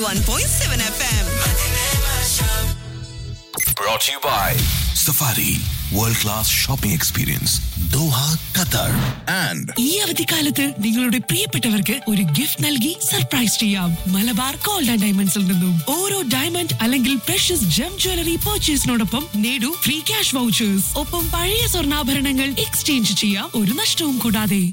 91.7 FM. Brought to you by Safari World Class Shopping Experience Doha, Qatar and ഈ അവധിക്കാലത്ത് നിങ്ങളുടെ പ്രിയപ്പെട്ടവർക്ക് ഒരു ഗിഫ്റ്റ് നൽകി സർപ്രൈസ് ചെയ്യാം. മലബാർ ഗോൾഡ് ആൻഡ് ഡയമണ്ട്സിൽ നിന്നും ഓരോ ഡയമണ്ട് അല്ലെങ്കിൽ പ്രഷ്യസ് ജം ജ്വല്ലറി പർച്ചേസിനോടൊപ്പം നേടൂ ഫ്രീ ക്യാഷ് വൗച്ചേഴ്സ്. ഒപ്പം പഴയ സ്വർണ്ണാഭരണങ്ങൾ എക്സ്ചേഞ്ച് ചെയ്യാം, ഒരു നഷ്ടവും കൂടാതെ.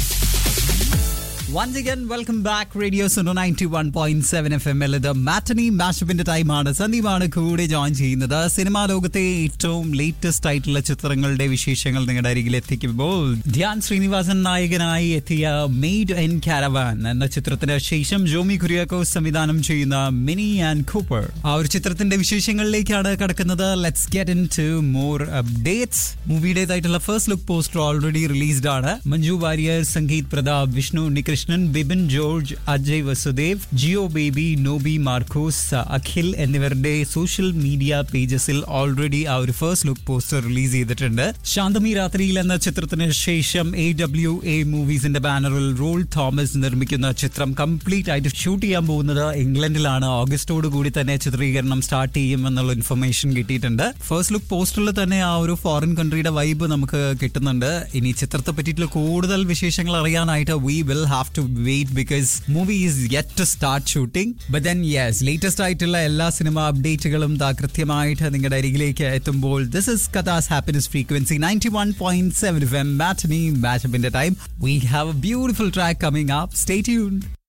Once again, welcome back. Radio Suno 91.7 FM. ഇത് മാറ്റനി മാഷപ്പിന്റെ ടൈമാണ്. സന്ദീപാണ് കൂടെ ജോയിൻ ചെയ്യുന്നത്. സിനിമാ ലോകത്തെ ഏറ്റവും ലേറ്റസ്റ്റ് ആയിട്ടുള്ള ചിത്രങ്ങളുടെ വിശേഷങ്ങൾ നിങ്ങളുടെ അരികിൽ എത്തിക്കുമ്പോൾ ധ്യാൻ ശ്രീനിവാസൻ നായകനായി എത്തിയ മെയ്ഡ് ഇൻ കാരവാൻ എന്ന ചിത്രത്തിന് ശേഷം ജോമി കുര്യാക്കോസ് സംവിധാനം ചെയ്യുന്ന മിനി ആൻഡ് കൂപ്പർ ആ ഒരു ചിത്രത്തിന്റെ വിശേഷങ്ങളിലേക്കാണ് കടക്കുന്നത്. Let's get in to more updates. മൂവിയുടേതായിട്ടുള്ള first look poster already released ആണ്. മഞ്ജു വാര്യർ, സംഗീത് പ്രതാപ്, വിഷ്ണു ഉണ്ണികൃഷ്ണൻ, ബിബിൻ ജോർജ്, അജയ് വസുദേവ്, ജിയോ ബേബി, നോബി മാർക്കോസ്, അഖിൽ എന്നിവരുടെ സോഷ്യൽ മീഡിയ പേജസിൽ ഓൾറെഡി ആ ഒരു ഫസ്റ്റ് ലുക്ക് പോസ്റ്റർ റിലീസ് ചെയ്തിട്ടുണ്ട്. ശാന്തമി രാത്രിയിൽ എന്ന ചിത്രത്തിന് ശേഷം AWA മൂവീസിന്റെ ബാനറിൽ റോൾ തോമസ് നിർമ്മിക്കുന്ന ചിത്രം കംപ്ലീറ്റ് ആയിട്ട് ഷൂട്ട് ചെയ്യാൻ പോകുന്നത് ഇംഗ്ലണ്ടിലാണ്. ഓഗസ്റ്റോട് കൂടി തന്നെ ചിത്രീകരണം സ്റ്റാർട്ട് ചെയ്യുമെന്നുള്ള ഇൻഫർമേഷൻ കിട്ടിയിട്ടുണ്ട്. ഫസ്റ്റ് ലുക്ക് പോസ്റ്ററിൽ തന്നെ ആ ഒരു ഫോറിൻ കൺട്രിയുടെ വൈബ് നമുക്ക് കിട്ടുന്നുണ്ട്. ഇനി ചിത്രത്തെ പറ്റിയിട്ടുള്ള കൂടുതൽ വിശേഷങ്ങൾ അറിയാനായിട്ട് we will have to wait because movie is yet to start shooting. But then yes, latest ആയിട്ടുള്ള എല്ലാ സിനിമ അപ്ഡേറ്റുകളും കൃത്യമായിട്ട് നിങ്ങളുടെ അരികിലേക്ക് എത്തുമ്പോൾ this is Katha's Happiness Frequency 91.7 FM Matinee Matchup in the time. We have a beautiful track coming up. Stay tuned.